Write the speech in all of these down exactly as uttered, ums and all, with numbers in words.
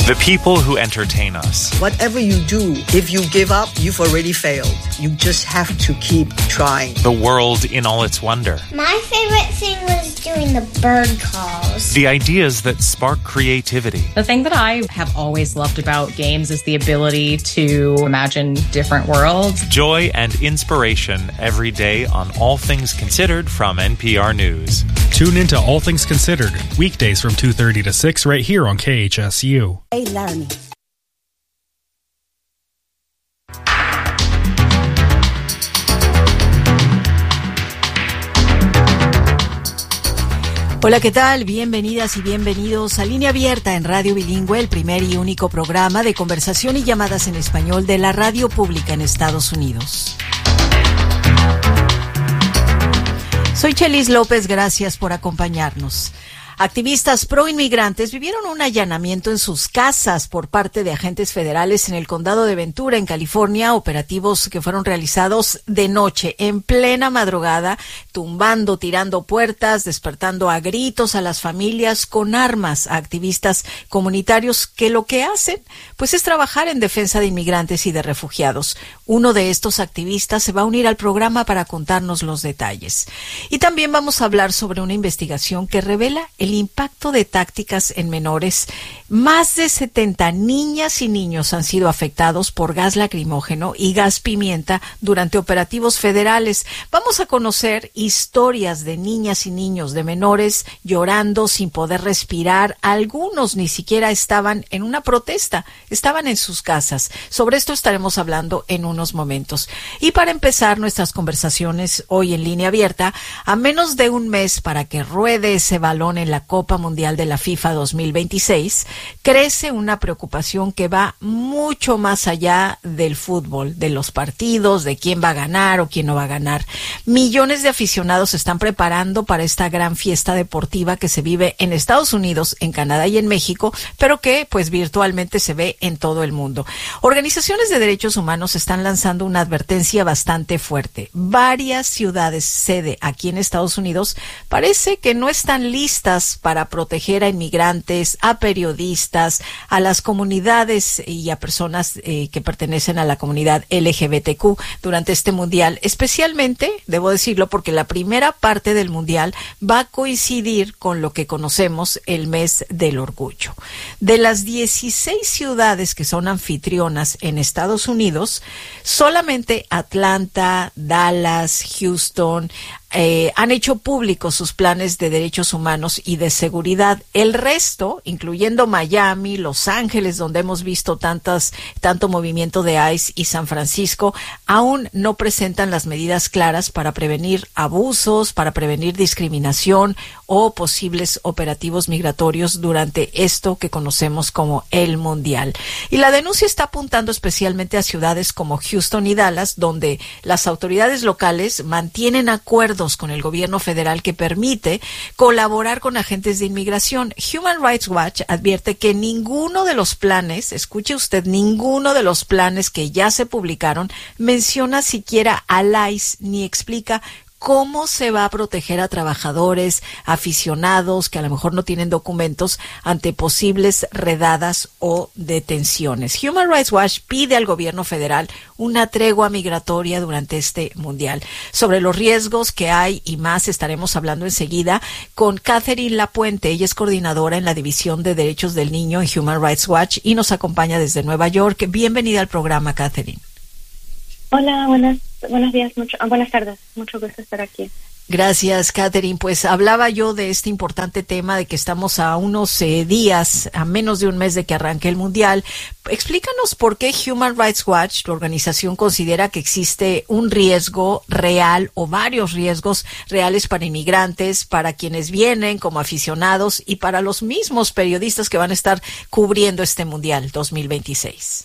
The people who entertain us. Whatever you do, if you give up, you've already failed. You just have to keep trying. The world in all its wonder. My favorite thing was doing the bird calls. The ideas that spark creativity. The thing that I have always loved about games is the ability to imagine different worlds. Joy and inspiration every day on All Things Considered from N P R News. Tune into All Things Considered, weekdays from two thirty to six right here on K H S U. Learning. Hola, ¿qué tal? Bienvenidas y bienvenidos a Línea Abierta en Radio Bilingüe, el primer y único programa de conversación y llamadas en español de la radio pública en Estados Unidos. Soy Chelis López, gracias por acompañarnos. Activistas pro-inmigrantes vivieron un allanamiento en sus casas por parte de agentes federales en el condado de Ventura, en California, operativos que fueron realizados de noche, en plena madrugada, tumbando, tirando puertas, despertando a gritos a las familias con armas a activistas comunitarios que lo que hacen, pues es trabajar en defensa de inmigrantes y de refugiados. Uno de estos activistas se va a unir al programa para contarnos los detalles. Y también vamos a hablar sobre una investigación que revela el impacto de tácticas en menores. Más de setenta niñas y niños han sido afectados por gas lacrimógeno y gas pimienta durante operativos federales. Vamos a conocer historias de niñas y niños, de menores llorando sin poder respirar. Algunos ni siquiera estaban en una protesta, estaban en sus casas. Sobre esto estaremos hablando en unos momentos. Y para empezar nuestras conversaciones hoy en Línea Abierta, a menos de un mes para que ruede ese balón en la Copa Mundial de la FIFA dos mil veintiséis, crece una preocupación que va mucho más allá del fútbol, de los partidos, de quién va a ganar o quién no va a ganar. Millones de aficionados se están preparando para esta gran fiesta deportiva que se vive en Estados Unidos, en Canadá y en México, pero que pues virtualmente se ve en todo el mundo. Organizaciones de derechos humanos están lanzando una advertencia bastante fuerte. Varias ciudades sede aquí en Estados Unidos parece que no están listas para proteger a inmigrantes, a periodistas, a las comunidades y a personas eh, que pertenecen a la comunidad L G B T Q durante este mundial. Especialmente, debo decirlo, porque la primera parte del mundial va a coincidir con lo que conocemos el mes del orgullo. De las dieciséis ciudades que son anfitrionas en Estados Unidos, solamente Atlanta, Dallas, Houston, Eh, han hecho públicos sus planes de derechos humanos y de seguridad. El resto, incluyendo Miami, Los Ángeles, donde hemos visto tantas, tanto movimiento de ICE, y San Francisco, aún no presentan las medidas claras para prevenir abusos, para prevenir discriminación o posibles operativos migratorios durante esto que conocemos como el Mundial. Y la denuncia está apuntando especialmente a ciudades como Houston y Dallas, donde las autoridades locales mantienen acuerdos con el gobierno federal que permite colaborar con agentes de inmigración. Human Rights Watch advierte que ninguno de los planes, escuche usted, ninguno de los planes que ya se publicaron menciona siquiera al ICE ni explica cómo se va a proteger a trabajadores, aficionados que a lo mejor no tienen documentos ante posibles redadas o detenciones. Human Rights Watch pide al gobierno federal una tregua migratoria durante este mundial. Sobre los riesgos que hay y más estaremos hablando enseguida con Catherine Lapuente. Ella es coordinadora en la División de Derechos del Niño en Human Rights Watch y nos acompaña desde Nueva York. Bienvenida al programa, Catherine. Hola, buenas, buenos días, mucho, buenas tardes, mucho gusto estar aquí. Gracias, Catherine. Pues hablaba yo de este importante tema de que estamos a unos eh, días, a menos de un mes de que arranque el Mundial. Explícanos por qué Human Rights Watch, tu organización, considera que existe un riesgo real o varios riesgos reales para inmigrantes, para quienes vienen como aficionados y para los mismos periodistas que van a estar cubriendo este Mundial dos mil veintiséis.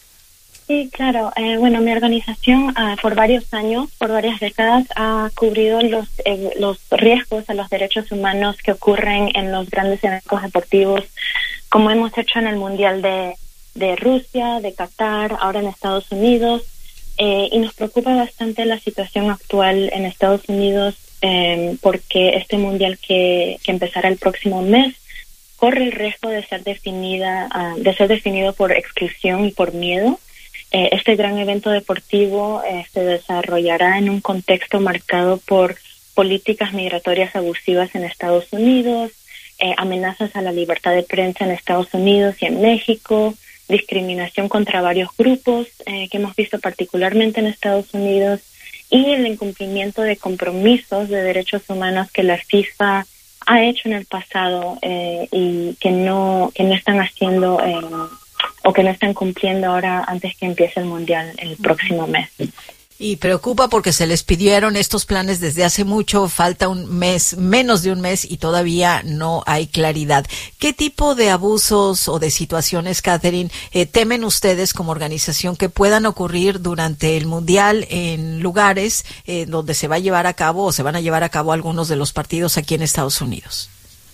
Sí, claro. Eh, bueno, mi organización uh, por varios años, por varias décadas, ha cubrido los eh, los riesgos a los derechos humanos que ocurren en los grandes eventos deportivos, como hemos hecho en el Mundial de, de Rusia, de Qatar, ahora en Estados Unidos, eh, y nos preocupa bastante la situación actual en Estados Unidos, eh, porque este Mundial que, que empezará el próximo mes corre el riesgo de ser definida, uh, de ser definido por exclusión y por miedo. Eh, este gran evento deportivo eh, se desarrollará en un contexto marcado por políticas migratorias abusivas en Estados Unidos, eh, amenazas a la libertad de prensa en Estados Unidos y en México, discriminación contra varios grupos eh, que hemos visto particularmente en Estados Unidos, y el incumplimiento de compromisos de derechos humanos que la FIFA ha hecho en el pasado eh, y que no que no están haciendo eh, o que no están cumpliendo ahora antes que empiece el Mundial el próximo mes. Y preocupa porque se les pidieron estos planes desde hace mucho, falta un mes, menos de un mes y todavía no hay claridad. ¿Qué tipo de abusos o de situaciones, Catherine, eh, temen ustedes como organización que puedan ocurrir durante el Mundial en lugares eh, donde se va a llevar a cabo o se van a llevar a cabo algunos de los partidos aquí en Estados Unidos?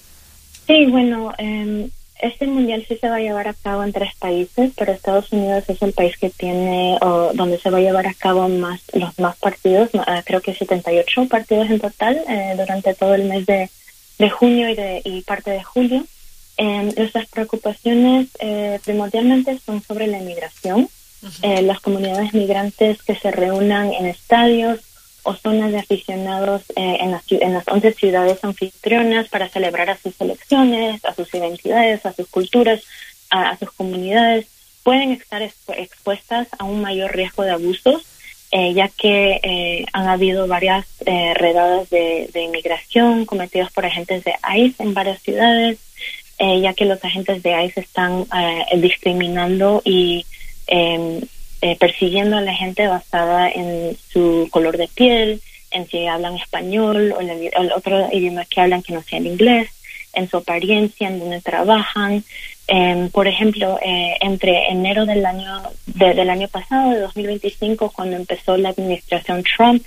Sí, bueno, eh, este mundial sí se va a llevar a cabo en tres países, pero Estados Unidos es el país que tiene, o donde se va a llevar a cabo más los más partidos, uh, creo que setenta y ocho partidos en total eh, durante todo el mes de, de junio y, de, y parte de julio. Eh, nuestras preocupaciones eh, primordialmente son sobre la inmigración, uh-huh. eh, las comunidades migrantes que se reúnan en estadios o zonas de aficionados eh, en, las, en las once ciudades anfitrionas para celebrar a sus selecciones, a sus identidades, a sus culturas, a, a sus comunidades, pueden estar expu- expuestas a un mayor riesgo de abusos, eh, ya que eh, han habido varias eh, redadas de, de inmigración cometidas por agentes de ICE en varias ciudades, eh, ya que los agentes de ICE están eh, discriminando y eh, Eh, persiguiendo a la gente basada en su color de piel, en si hablan español o el, el otro idioma que hablan que no sea el inglés, en su apariencia, en donde trabajan. Eh, por ejemplo, eh, entre enero del año de, del año pasado, de dos mil veinticinco, cuando empezó la administración Trump,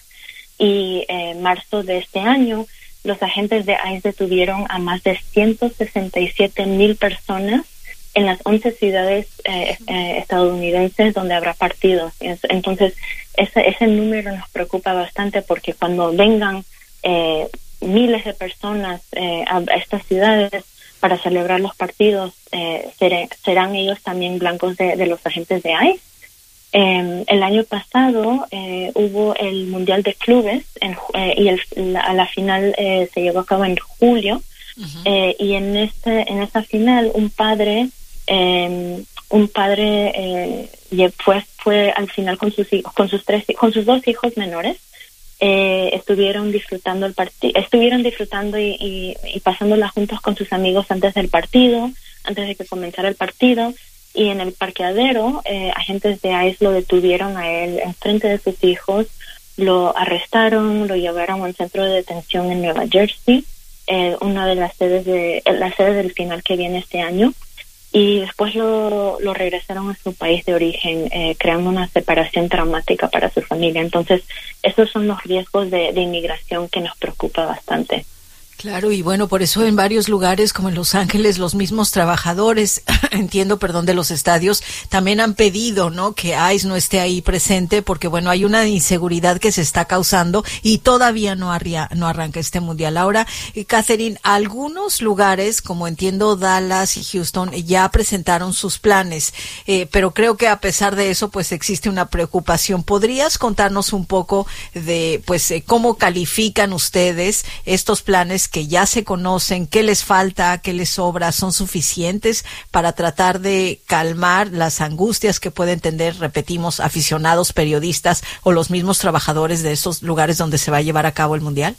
y eh, marzo de este año, los agentes de ICE detuvieron a más de ciento sesenta y siete mil personas en las once ciudades eh, eh, estadounidenses donde habrá partidos. Entonces, ese, ese número nos preocupa bastante porque cuando vengan eh, miles de personas eh, a, a estas ciudades para celebrar los partidos, eh, ser, serán ellos también blancos de, de los agentes de ICE. Eh, el año pasado eh, hubo el Mundial de Clubes en, eh, y el, la, la final eh, se llevó a cabo en julio. Uh-huh. eh, y en este en esa final un padre Eh, un padre eh, fue fue al final con sus hijos, con sus tres con sus dos hijos menores, eh, estuvieron disfrutando el partido, estuvieron disfrutando y, y, y pasándola juntos con sus amigos antes del partido, antes de que comenzara el partido, y en el parqueadero eh, agentes de ICE lo detuvieron a él en frente de sus hijos, lo arrestaron, lo llevaron a un centro de detención en Nueva Jersey, eh, una de las sedes de la sede del final que viene este año. Y después lo, lo regresaron a su país de origen, eh, creando una separación traumática para su familia. Entonces, esos son los riesgos de, de inmigración que nos preocupa bastante. Claro, y bueno, por eso en varios lugares como en Los Ángeles, los mismos trabajadores, entiendo, perdón, de los estadios, también han pedido, ¿no?, que ICE no esté ahí presente, porque bueno, hay una inseguridad que se está causando y todavía no, arria, no arranca este mundial. Ahora, eh, Catherine, algunos lugares, como entiendo Dallas y Houston, ya presentaron sus planes, eh, pero creo que a pesar de eso, pues existe una preocupación. ¿Podrías contarnos un poco de, pues, eh, cómo califican ustedes estos planes que ya se conocen? ¿Qué les falta? ¿Qué les sobra? ¿Son suficientes para tratar de calmar las angustias que pueden tener, repetimos, aficionados, periodistas o los mismos trabajadores de esos lugares donde se va a llevar a cabo el Mundial?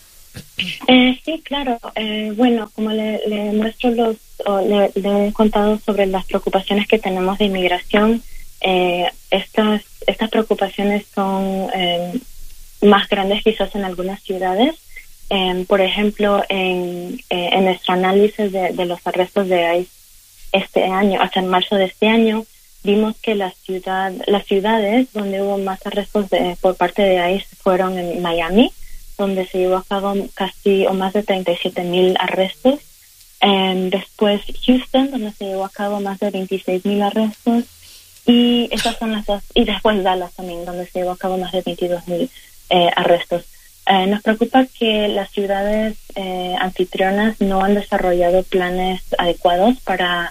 Eh, sí, claro. Eh, bueno, como le, le muestro los, o le, le he contado sobre las preocupaciones que tenemos de inmigración, eh, estas, estas preocupaciones son eh, más grandes quizás en algunas ciudades. Eh, por ejemplo, en, eh, en nuestro análisis de, de los arrestos de ICE este año, hasta en marzo de este año, vimos que la ciudad, las ciudades donde hubo más arrestos de, por parte de ICE fueron en Miami, donde se llevó a cabo casi o más de treinta y siete mil arrestos. Eh, después Houston, donde se llevó a cabo más de veintiséis mil arrestos. Y esas son las dos. Y después Dallas también, donde se llevó a cabo más de veintidós mil eh, arrestos. Eh, nos preocupa que las ciudades eh, anfitrionas no han desarrollado planes adecuados para,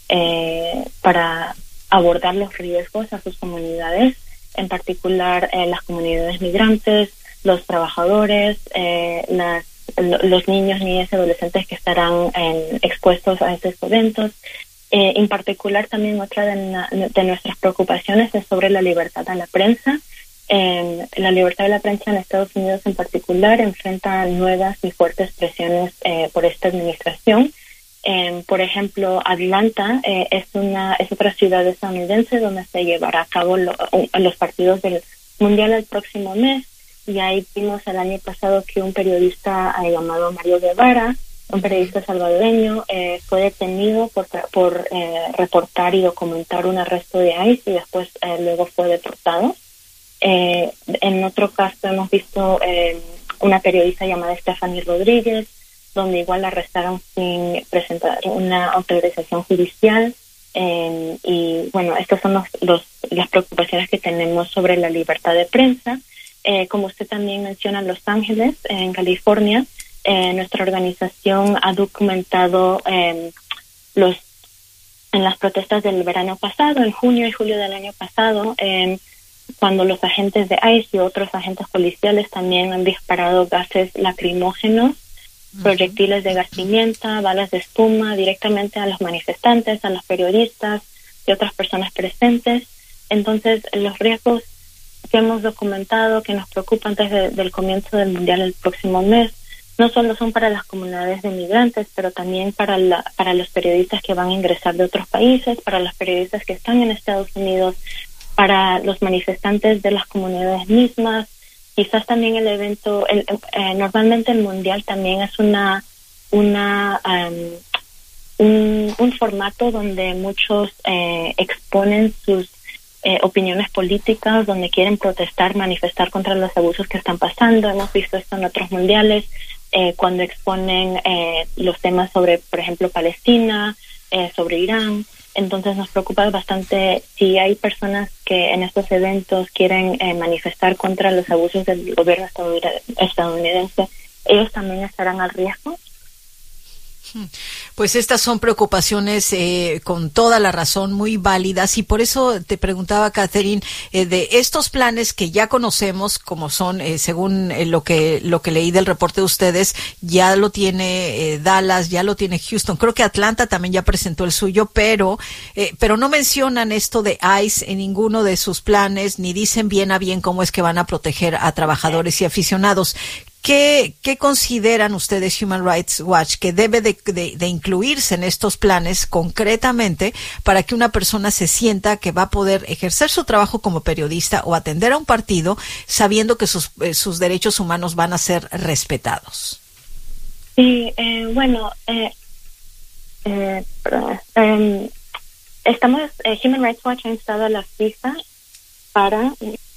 eh, para abordar los riesgos a sus comunidades, en particular eh, las comunidades migrantes, los trabajadores, eh, las, los niños, niñas y adolescentes que estarán eh, expuestos a estos eventos. Eh, en particular, también otra de, na, de nuestras preocupaciones es sobre la libertad de la prensa. Eh, la libertad de la prensa en Estados Unidos en particular enfrenta nuevas y fuertes presiones eh, por esta administración. Eh, por ejemplo, Atlanta eh, es una es otra ciudad estadounidense donde se llevará a cabo lo, los partidos del Mundial el próximo mes, y ahí vimos el año pasado que un periodista eh, llamado Mario Guevara, un periodista salvadoreño, eh, fue detenido por, por eh, reportar y documentar un arresto de ICE y después eh, luego fue deportado. Eh, en otro caso hemos visto eh, una periodista llamada Stephanie Rodríguez, donde igual la arrestaron sin presentar una autorización judicial. Eh, y bueno, estas son los, los, las preocupaciones que tenemos sobre la libertad de prensa. Eh, como usted también menciona, Los Ángeles, eh, en California, eh, nuestra organización ha documentado eh, los en las protestas del verano pasado, en junio y julio del año pasado, eh, cuando los agentes de ICE y otros agentes policiales también han disparado gases lacrimógenos, uh-huh. proyectiles de gas pimienta, balas de espuma directamente a los manifestantes, a los periodistas y otras personas presentes. Entonces, los riesgos que hemos documentado, que nos preocupan desde el comienzo del Mundial el próximo mes, no solo son para las comunidades de migrantes, pero también para la, para los periodistas que van a ingresar de otros países, para los periodistas que están en Estados Unidos, para los manifestantes de las comunidades mismas. Quizás también el evento, el, eh, normalmente el Mundial también es una, una um, un, un formato donde muchos eh, exponen sus eh, opiniones políticas, donde quieren protestar, manifestar contra los abusos que están pasando. Hemos visto esto en otros mundiales, eh, cuando exponen eh, los temas sobre, por ejemplo, Palestina, eh, sobre Irán. Entonces nos preocupa bastante si hay personas que en estos eventos quieren eh, manifestar contra los abusos del gobierno estadounidense, ellos también estarán al riesgo. Pues estas son preocupaciones eh, con toda la razón muy válidas, y por eso te preguntaba, Catherine, eh, de estos planes que ya conocemos, como son, eh, según eh, lo que lo que leí del reporte de ustedes, ya lo tiene eh, Dallas, ya lo tiene Houston, creo que Atlanta también ya presentó el suyo, pero eh, pero no mencionan esto de ICE en ninguno de sus planes, ni dicen bien a bien cómo es que van a proteger a trabajadores y aficionados. ¿Qué, ¿Qué consideran ustedes, Human Rights Watch, que debe de, de, de incluirse en estos planes concretamente para que una persona se sienta que va a poder ejercer su trabajo como periodista o atender a un partido sabiendo que sus, eh, sus derechos humanos van a ser respetados? Sí, eh, bueno, eh, eh, eh, estamos, eh, Human Rights Watch ha instado a la FIFA para...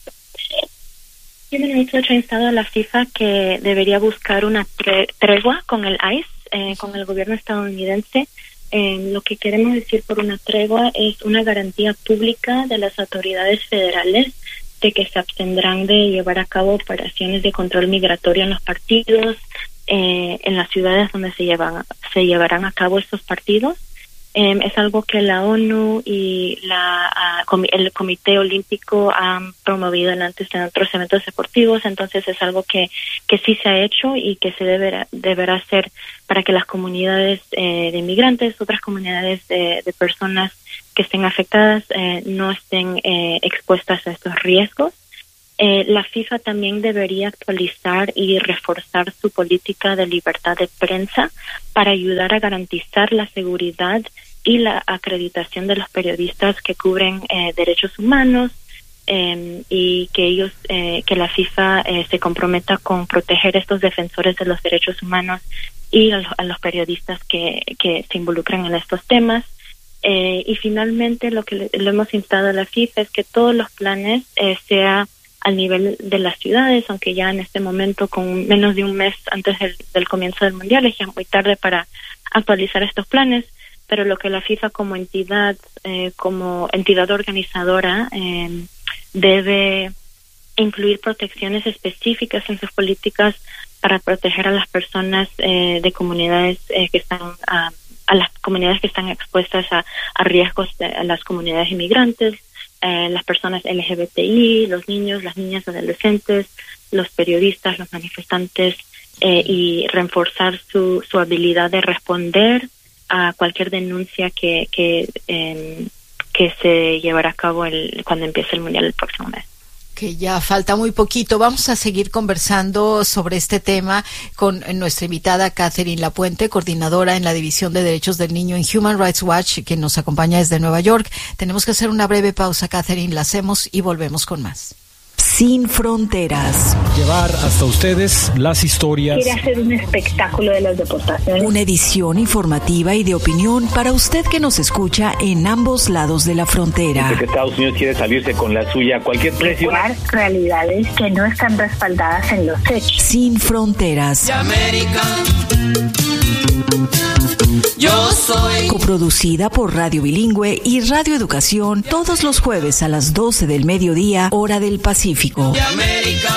Human Rights Watch ha instado a la FIFA que debería buscar una tre- tregua con el ICE, eh, con el gobierno estadounidense. Eh, lo que queremos decir por una tregua es una garantía pública de las autoridades federales de que se abstendrán de llevar a cabo operaciones de control migratorio en los partidos, eh, en las ciudades donde se llevan, se llevarán a cabo estos partidos. Eh, es algo que la ONU y la uh, el Comité Olímpico han promovido antes en otros eventos deportivos, entonces es algo que, que sí se ha hecho y que se deberá, deberá hacer para que las comunidades eh, de inmigrantes, otras comunidades de, de personas que estén afectadas, eh, no estén eh, expuestas a estos riesgos. Eh, la FIFA también debería actualizar y reforzar su política de libertad de prensa para ayudar a garantizar la seguridad y la acreditación de los periodistas que cubren eh, derechos humanos, eh, y que ellos, eh, que la FIFA eh, se comprometa con proteger a estos defensores de los derechos humanos y a los, a los periodistas que, que se involucran en estos temas. Eh, y finalmente lo que le, lo hemos instado a la FIFA es que todos los planes eh, sea al nivel de las ciudades, aunque ya en este momento, con menos de un mes antes del, del comienzo del Mundial, es ya muy tarde para actualizar estos planes, pero lo que la FIFA como entidad, eh, como entidad organizadora, eh, debe incluir protecciones específicas en sus políticas para proteger a las personas eh, de comunidades eh, que están uh, a las comunidades que están expuestas a, a riesgos de a las comunidades inmigrantes, eh, las personas L G B T I, los niños, las niñas, adolescentes, los periodistas, los manifestantes, eh, y reforzar su, su habilidad de responder a cualquier denuncia que que, eh, que se llevará a cabo el, cuando empiece el Mundial el próximo mes. Que ya falta muy poquito. Vamos a seguir conversando sobre este tema con nuestra invitada Catherine Lapuente, coordinadora en la División de Derechos del Niño en Human Rights Watch, que nos acompaña desde Nueva York. Tenemos que hacer una breve pausa, Catherine, la hacemos y volvemos con más. Sin fronteras. Llevar hasta ustedes las historias. Quiere hacer un espectáculo de las deportaciones. Una edición informativa y de opinión para usted que nos escucha en ambos lados de la frontera. Que Estados Unidos quiere salirse con la suya a cualquier precio. Realidades que no están respaldadas en los hechos. Sin fronteras. De América. Yo soy. Coproducida por Radio Bilingüe y Radio Educación todos los jueves a las doce del mediodía, hora del Pacífico. De América.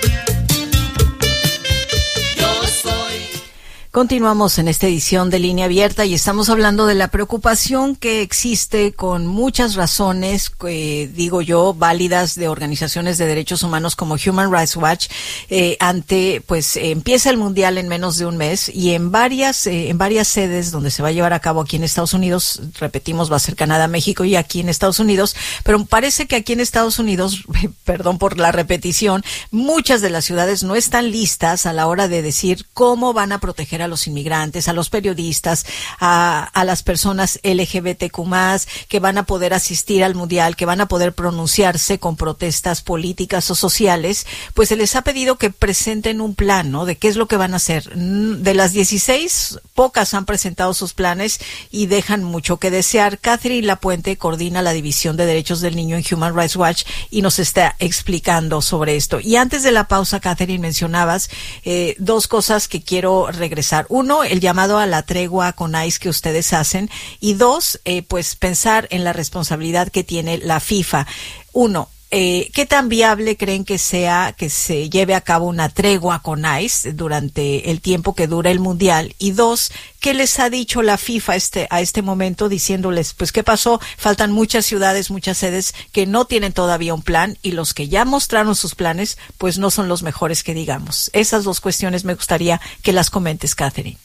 Continuamos en esta edición de Línea Abierta y estamos hablando de la preocupación que existe con muchas razones, eh, digo yo, válidas de organizaciones de derechos humanos como Human Rights Watch, eh, ante, pues, eh, empieza el Mundial en menos de un mes y en varias, eh, en varias sedes donde se va a llevar a cabo aquí en Estados Unidos, repetimos, va a ser Canadá, México y aquí en Estados Unidos, pero parece que aquí en Estados Unidos, perdón por la repetición, muchas de las ciudades no están listas a la hora de decir cómo van a proteger a a los inmigrantes, a los periodistas, a, a las personas L G B T Q más, que van a poder asistir al Mundial, que van a poder pronunciarse con protestas políticas o sociales, pues se les ha pedido que presenten un plan, ¿no? De qué es lo que van a hacer. De las dieciséis, pocas han presentado sus planes y dejan mucho que desear. Catherine Lapuente coordina la División de Derechos del Niño en Human Rights Watch y nos está explicando sobre esto. Y antes de la pausa, Catherine, mencionabas eh, dos cosas que quiero regresar. Uno, el llamado a la tregua con ICE que ustedes hacen, y dos, eh, pues pensar en la responsabilidad que tiene la FIFA. Uno, eh, ¿qué tan viable creen que sea que se lleve a cabo una tregua con ICE durante el tiempo que dura el Mundial? Y dos, ¿qué les ha dicho la FIFA este, a este momento diciéndoles, pues, qué pasó? Faltan muchas ciudades, muchas sedes que no tienen todavía un plan y los que ya mostraron sus planes, pues no son los mejores que digamos. Esas dos cuestiones me gustaría que las comentes, Catherine.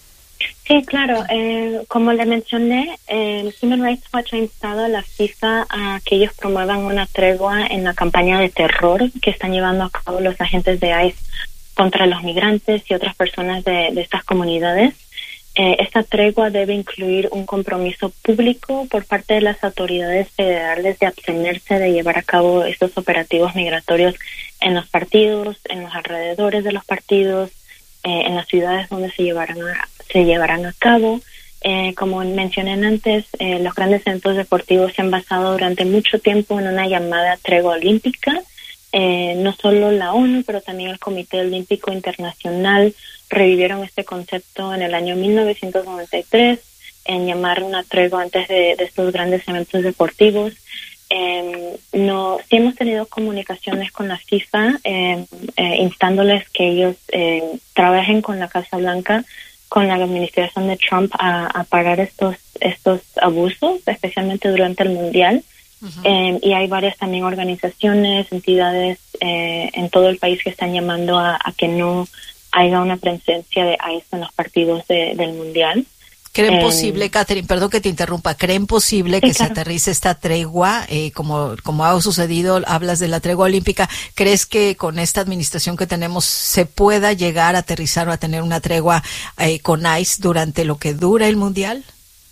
Sí, claro. Eh, como le mencioné, el Human Rights Watch ha instado a la FIFA a que ellos promuevan una tregua en la campaña de terror que están llevando a cabo los agentes de ICE contra los migrantes y otras personas de, de estas comunidades. Eh, esta tregua debe incluir un compromiso público por parte de las autoridades federales de abstenerse de llevar a cabo estos operativos migratorios en los partidos, en los alrededores de los partidos, eh, en las ciudades donde se llevarán a, se llevarán a cabo. Eh, como mencioné antes, eh, los grandes eventos deportivos se han basado durante mucho tiempo en una llamada tregua olímpica. Eh, no solo la ONU, pero también el Comité Olímpico Internacional revivieron este concepto en el año mil novecientos noventa y tres, en llamar una tregua antes de, de estos grandes eventos deportivos. Eh, no, sí hemos tenido comunicaciones con la FIFA, eh, eh, instándoles que ellos eh, trabajen con la Casa Blanca, con la administración de Trump a, a parar estos, estos abusos, especialmente durante el Mundial. Uh-huh. Eh, y hay varias también organizaciones, entidades eh, en todo el país que están llamando a, a que no haya una presencia de ICE en los partidos de, del Mundial. ¿Creen eh, posible, Catherine, perdón que te interrumpa, creen posible sí, que claro. se aterrice esta tregua, eh, como, como ha sucedido, hablas de la tregua olímpica, ¿crees que con esta administración que tenemos se pueda llegar a aterrizar o a tener una tregua eh, con ICE durante lo que dura el Mundial?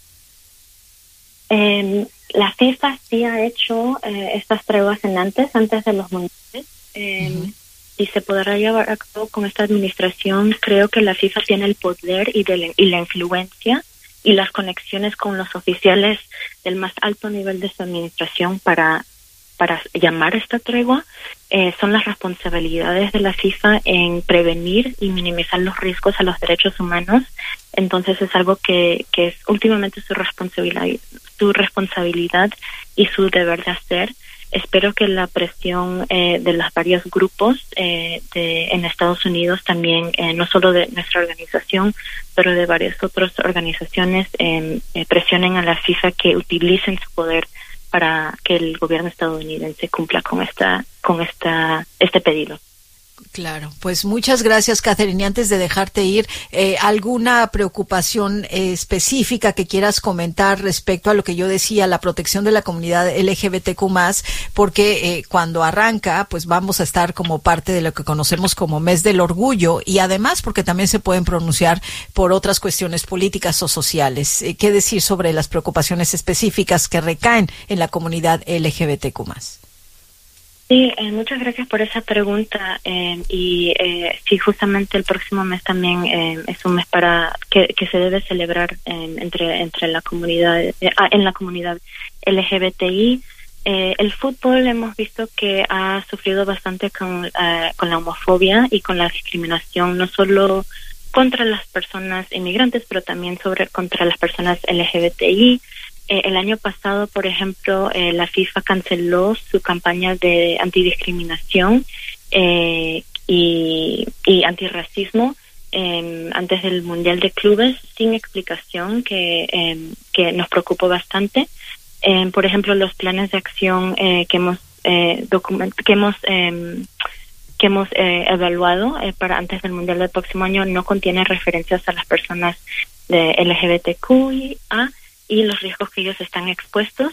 Eh, la FIFA sí ha hecho eh, estas treguas en antes, antes de los mundiales, eh, uh-huh. y se podrá llevar a cabo con esta administración. Creo que la FIFA tiene el poder y, de la, y la influencia y las conexiones con los oficiales del más alto nivel de su administración para, para llamar esta tregua. Eh, son las responsabilidades de la FIFA en prevenir y minimizar los riesgos a los derechos humanos. Entonces es algo que, que es últimamente su responsabilidad, su responsabilidad y su deber de hacer. espero que la presión eh, de los varios grupos eh, de, en Estados Unidos también, eh, no solo de nuestra organización, pero de varias otras organizaciones, eh, eh, presionen a la FIFA que utilicen su poder para que el gobierno estadounidense cumpla con esta, con esta, este pedido. Claro, pues muchas gracias, Catherine. Y antes de dejarte ir, eh, ¿alguna preocupación eh, específica que quieras comentar respecto a lo que yo decía, la protección de la comunidad L G B T Q más? Porque eh, cuando arranca, pues vamos a estar como parte de lo que conocemos como Mes del Orgullo, y además porque también se pueden pronunciar por otras cuestiones políticas o sociales. Eh, ¿Qué decir sobre las preocupaciones específicas que recaen en la comunidad L G B T Q más? Sí, eh, muchas gracias por esa pregunta. Eh, y eh, sí, justamente el próximo mes también eh, es un mes para que, que se debe celebrar eh, entre entre la comunidad eh, en la comunidad L G B T I. Eh, el fútbol hemos visto que ha sufrido bastante con uh, con la homofobia y con la discriminación, no solo contra las personas inmigrantes, pero también sobre contra las personas L G B T I. Eh, el año pasado, por ejemplo, eh, la FIFA canceló su campaña de antidiscriminación eh, y, y antirracismo eh, antes del Mundial de Clubes, sin explicación, que, eh, que nos preocupó bastante. Eh, por ejemplo, los planes de acción eh, que hemos eh, document que hemos eh, que hemos eh, evaluado eh, para antes del Mundial del próximo año no contienen referencias a las personas de L G B T Q I A y los riesgos que ellos están expuestos.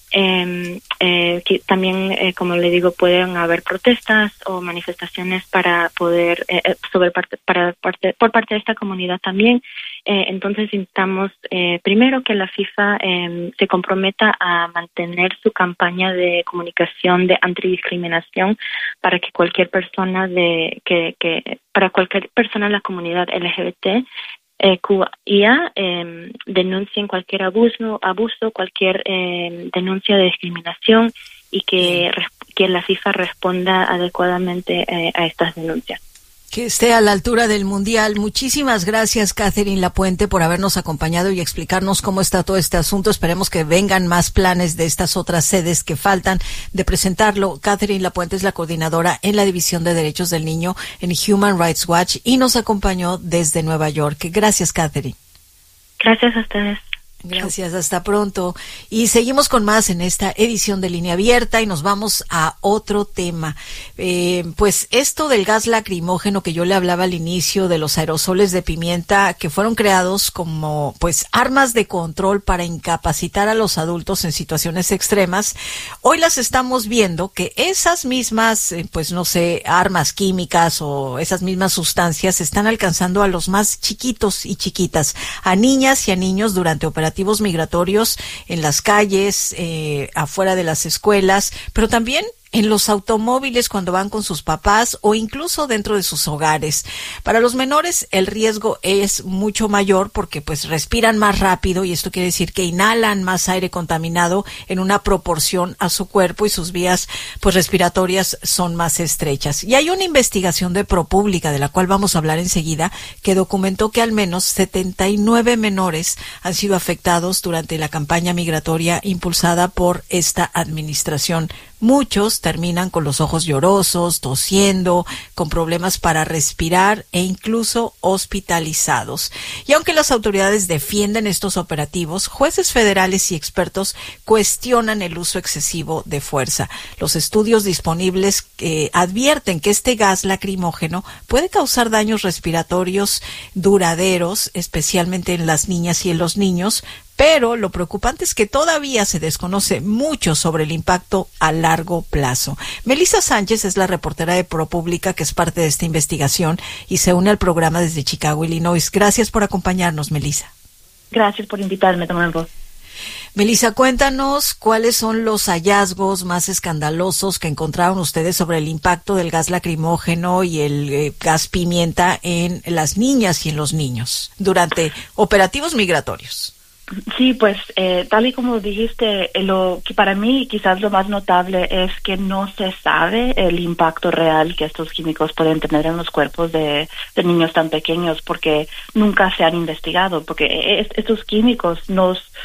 Eh, eh, que también, eh, como le digo, pueden haber protestas o manifestaciones para poder, eh, sobre parte, para parte, por parte de esta comunidad también. Eh, entonces, instamos eh, primero que la FIFA eh, se comprometa a mantener su campaña de comunicación de antidiscriminación para que cualquier persona de que, que para cualquier persona de la comunidad L G B T Eh, Q I A eh, denuncien cualquier abuso, abuso, cualquier eh, denuncia de discriminación y que, que la FIFA responda adecuadamente eh, a estas denuncias. Que esté a la altura del Mundial. Muchísimas gracias, Catherine Lapuente, por habernos acompañado y explicarnos cómo está todo este asunto. Esperemos que vengan más planes de estas otras sedes que faltan de presentarlo. Catherine Lapuente es la coordinadora en la División de Derechos del Niño en Human Rights Watch y nos acompañó desde Nueva York. Gracias, Catherine. Gracias a ustedes. Gracias, hasta pronto. Y seguimos con más en esta edición de Línea Abierta y nos vamos a otro tema. Eh, pues esto del gas lacrimógeno que yo le hablaba al inicio, de los aerosoles de pimienta que fueron creados como pues armas de control para incapacitar a los adultos en situaciones extremas, hoy las estamos viendo que esas mismas, eh, pues no sé, armas químicas o esas mismas sustancias están alcanzando a los más chiquitos y chiquitas, a niñas y a niños durante operativos migratorios en las calles, eh, afuera de las escuelas, pero también en los automóviles cuando van con sus papás o incluso dentro de sus hogares. Para los menores el riesgo es mucho mayor porque pues respiran más rápido y esto quiere decir que inhalan más aire contaminado en una proporción a su cuerpo y sus vías pues respiratorias son más estrechas. Y hay una investigación de ProPublica de la cual vamos a hablar enseguida que documentó que al menos setenta y nueve menores han sido afectados durante la campaña migratoria impulsada por esta administración. Muchos terminan con los ojos llorosos, tosiendo, con problemas para respirar e incluso hospitalizados. Y aunque las autoridades defienden estos operativos, jueces federales y expertos cuestionan el uso excesivo de fuerza. Los estudios disponibles eh, advierten que este gas lacrimógeno puede causar daños respiratorios duraderos, especialmente en las niñas y en los niños, pero lo preocupante es que todavía se desconoce mucho sobre el impacto a largo plazo. Melissa Sánchez es la reportera de ProPublica que es parte de esta investigación y se une al programa desde Chicago, Illinois. Gracias por acompañarnos, Melissa. Gracias por invitarme, tomar voz. Melissa, cuéntanos cuáles son los hallazgos más escandalosos que encontraron ustedes sobre el impacto del gas lacrimógeno y el eh, gas pimienta en las niñas y en los niños durante operativos migratorios. Sí, pues eh, tal y como dijiste, lo que para mí quizás lo más notable es que no se sabe el impacto real que estos químicos pueden tener en los cuerpos de, de niños tan pequeños porque nunca se han investigado, porque es, estos químicos nos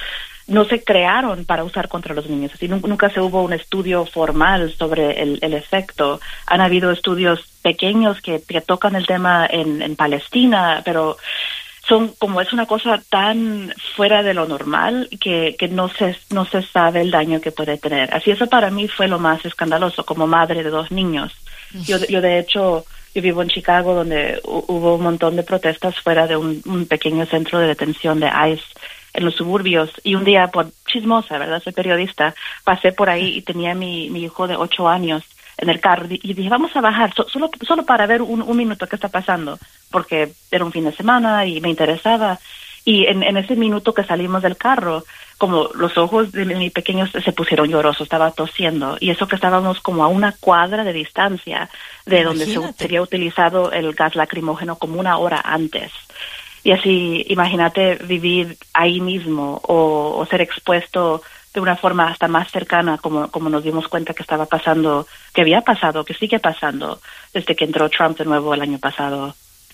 no se crearon para usar contra los niños. Así nunca se hubo un estudio formal sobre el, el efecto. Han habido estudios pequeños que, que tocan el tema en, en Palestina, pero son como es una cosa tan fuera de lo normal que, que no se no se sabe el daño que puede tener. Así eso para mí fue lo más escandaloso como madre de dos niños. Yo, yo de hecho, yo vivo en Chicago, donde hubo un montón de protestas fuera de un, un pequeño centro de detención de ICE en los suburbios, y un día, por chismosa, ¿verdad? Soy periodista, pasé por ahí y tenía mi, mi hijo de ocho años en el carro, y dije, vamos a bajar, so, solo solo para ver un, un minuto qué está pasando, porque era un fin de semana y me interesaba, y en, en ese minuto que salimos del carro, como los ojos de mi pequeño se pusieron llorosos, estaba tosiendo, y eso que estábamos como a una cuadra de distancia de donde se sería utilizado el gas lacrimógeno como una hora antes. Y así, imagínate vivir ahí mismo o, o ser expuesto de una forma hasta más cercana, como, como nos dimos cuenta que estaba pasando, que había pasado, que sigue pasando desde que entró Trump de nuevo el año pasado.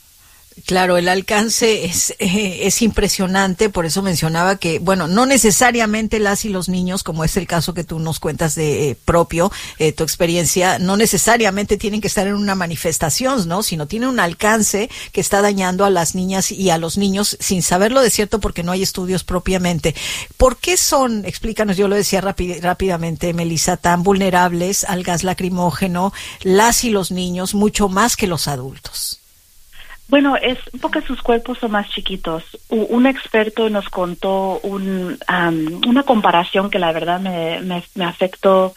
Claro, el alcance es eh, es impresionante, por eso mencionaba que, bueno, no necesariamente las y los niños, como es el caso que tú nos cuentas de eh, propio, eh, tu experiencia, no necesariamente tienen que estar en una manifestación, ¿no? Sino tiene un alcance que está dañando a las niñas y a los niños sin saberlo de cierto porque no hay estudios propiamente. ¿Por qué son, explícanos, yo lo decía rápid, rápidamente, Melissa, tan vulnerables al gas lacrimógeno las y los niños mucho más que los adultos? Bueno, es porque sus cuerpos son más chiquitos. U- un experto nos contó un, um, una comparación que la verdad me, me, me afectó,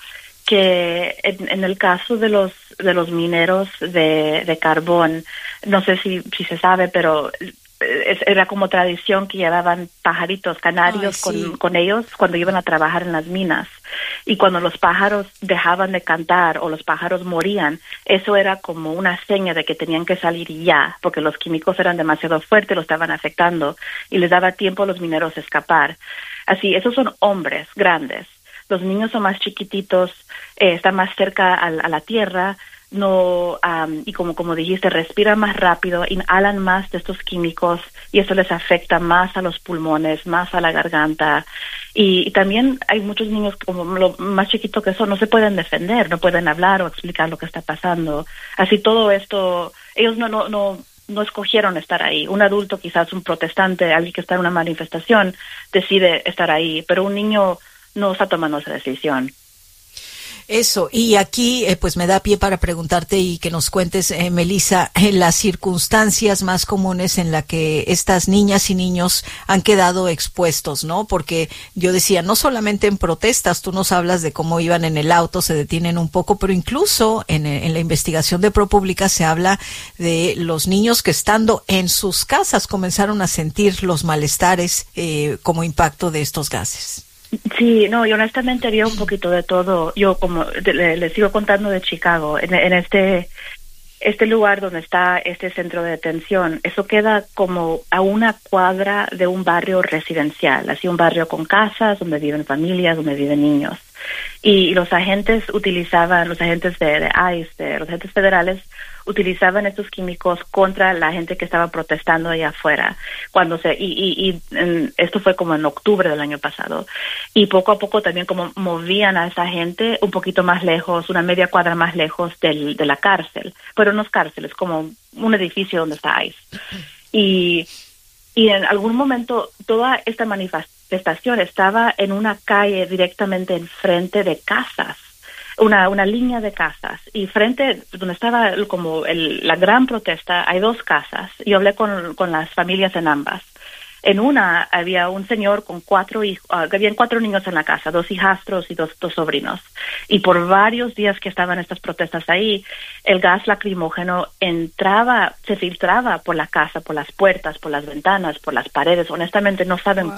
que en, en el caso de los de los mineros de, de carbón, no sé si, si se sabe, pero es, era como tradición que llevaban pajaritos, canarios, Ay, sí. con, con ellos cuando iban a trabajar en las minas. Y cuando los pájaros dejaban de cantar o los pájaros morían, eso era como una seña de que tenían que salir ya, porque los químicos eran demasiado fuertes, lo estaban afectando, y les daba tiempo a los mineros a escapar. Así, esos son hombres grandes. Los niños son más chiquititos, eh, están más cerca a, a la tierra, no um, y como como dijiste, respiran más rápido, inhalan más de estos químicos y eso les afecta más a los pulmones, más a la garganta, y, y también hay muchos niños como lo más chiquito que son, no se pueden defender, no pueden hablar o explicar lo que está pasando. Así todo esto, ellos no no no no escogieron estar ahí. Un adulto, quizás un protestante, alguien que está en una manifestación, decide estar ahí, pero un niño no está tomando esa decisión. Eso, y aquí eh, pues me da pie para preguntarte y que nos cuentes, eh, Melissa, eh, las circunstancias más comunes en las que estas niñas y niños han quedado expuestos, ¿no? Porque yo decía, no solamente en protestas, tú nos hablas de cómo iban en el auto, se detienen un poco, pero incluso en, en la investigación de ProPublica se habla de los niños que estando en sus casas comenzaron a sentir los malestares eh, como impacto de estos gases. Sí, no, y honestamente había un poquito de todo. Yo como le, le sigo contando de Chicago, en, en este este lugar donde está este centro de detención, eso queda como a una cuadra de un barrio residencial, así un barrio con casas donde viven familias, donde viven niños. Y los agentes utilizaban, los agentes de, de ICE, de los agentes federales, utilizaban estos químicos contra la gente que estaba protestando allá afuera. Cuando se y, y, y en, esto fue como en octubre del año pasado. Y poco a poco también como movían a esa gente un poquito más lejos, una media cuadra más lejos del, de la cárcel. Pero no es cárcel, es como un edificio donde está ICE. Y, y en algún momento toda esta manifestación estaba en una calle directamente enfrente de casas. Una, una línea de casas, y frente donde estaba como el, la gran protesta hay dos casas. Yo hablé con, con las familias en ambas. En una había un señor con cuatro hijos, uh, habían cuatro niños en la casa, dos hijastros y dos, dos sobrinos. Y por varios días que estaban estas protestas ahí, el gas lacrimógeno entraba, se filtraba por la casa, por las puertas, por las ventanas, por las paredes. Honestamente no saben wow.